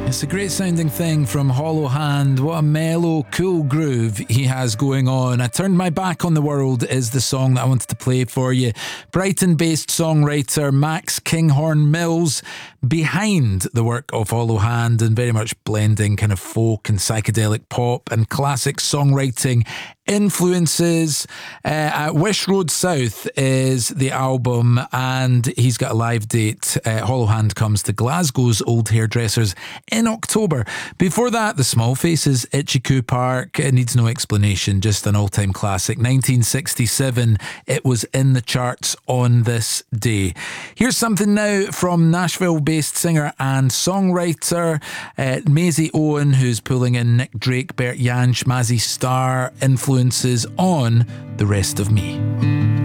It's a great sounding thing from Hollow Hand. What a mellow, cool groove he has going on. I Turned My Back on the World is the song that I wanted to play for you. Brighton-based songwriter Max Kinghorn Mills behind the work of Hollow Hand, and very much blending kind of folk and psychedelic pop and classic songwriting influences. Wish Road South is the album, and he's got a live date. Hollow Hand comes to Glasgow's Old Hairdressers in October. Before that, The Small Faces, Itchy Coo Park. It needs no explanation, just an all-time classic. 1967, it was in the charts on this day. Here's something now from Nashville-based singer and songwriter Maisie Owen, who's pulling in Nick Drake, Bert Jansch, Mazzy Star influences on The Rest of Me.